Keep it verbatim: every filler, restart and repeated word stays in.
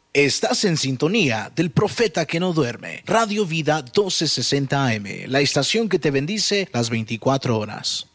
Estás en sintonía del profeta que no duerme. Radio Vida doce sesenta A M, la estación que te bendice las veinticuatro horas.